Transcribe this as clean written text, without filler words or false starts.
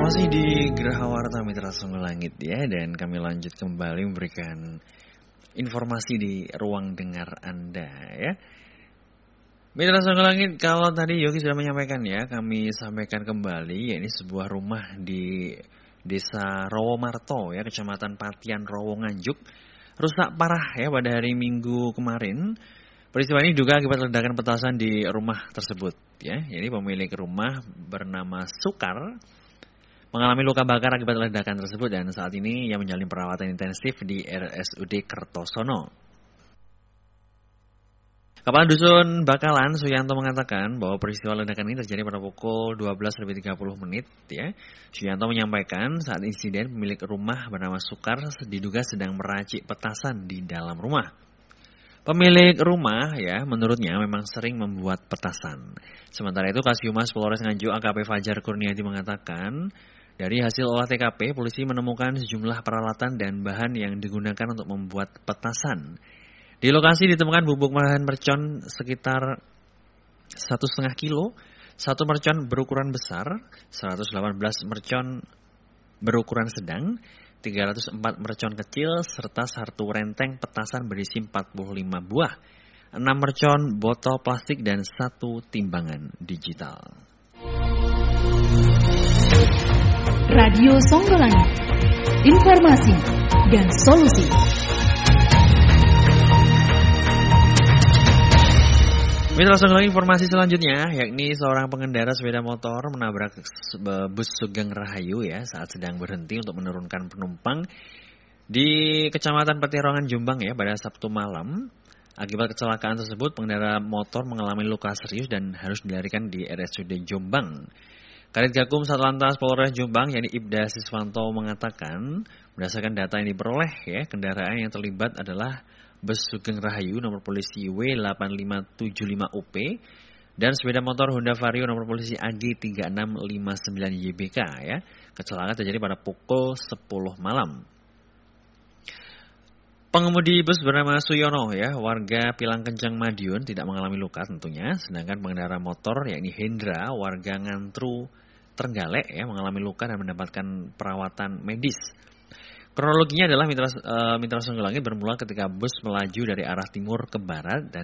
Masih di Geraha Warta Mitra Sungguh Langit ya, dan kami lanjut kembali memberikan informasi di ruang dengar Anda ya. Mitra Sungguh Langit, kalau tadi Yogi sudah menyampaikan ya, kami sampaikan kembali, ya ini sebuah rumah di Desa Rowomarto ya, Kecamatan Patian Rowo Nganjuk, rusak parah ya pada hari Minggu kemarin. Peristiwa ini juga akibat ledakan petasan di rumah tersebut ya. Jadi pemilik rumah bernama Sukar mengalami luka bakar akibat ledakan tersebut dan saat ini ia menjalani perawatan intensif di RSUD Kertosono. Kepala Dusun Bakalan Suyanto mengatakan bahwa peristiwa ledakan ini terjadi pada pukul 12.30 ya. Suyanto menyampaikan saat insiden pemilik rumah bernama Sukar diduga sedang meracik petasan di dalam rumah. Pemilik rumah ya menurutnya memang sering membuat petasan. Sementara itu Kasiumas Polres Nganjuk AKP Fajar Kurniadi mengatakan dari hasil olah TKP polisi menemukan sejumlah peralatan dan bahan yang digunakan untuk membuat petasan. Di lokasi ditemukan bubuk bahan mercon sekitar 1,5 kilo, 1 mercon berukuran besar, 118 mercon berukuran sedang, 304 mercon kecil, serta 1 renteng petasan berisi 45 buah, 6 mercon botol plastik, dan 1 timbangan digital. Radio Songgolangit, informasi dan solusi. Mitra Songgolangit, informasi selanjutnya, yakni seorang pengendara sepeda motor menabrak bus Sugeng Rahayu ya saat sedang berhenti untuk menurunkan penumpang di Kecamatan Peterongan Jombang ya pada Sabtu malam. Akibat kecelakaan tersebut, pengendara motor mengalami luka serius dan harus dilarikan di RSUD Jombang. Kadit Gakum Satlantas Polres Jombang, yakni Ibda Siswanto mengatakan, berdasarkan data yang diperoleh ya, kendaraan yang terlibat adalah bus Sugeng Rahayu nomor polisi W8575UP dan sepeda motor Honda Vario nomor polisi AG3659YBK ya. Kecelakaan terjadi pada pukul 10 malam. Pengemudi bus bernama Suyono ya, warga Pilang Kencang Madiun, tidak mengalami luka tentunya, sedangkan pengendara motor yakni Hendra, warga Ngantru Trenggalek ya, mengalami luka dan mendapatkan perawatan medis. Kronologinya adalah Mitra Songgolangit bermula ketika bus melaju dari arah timur ke barat dan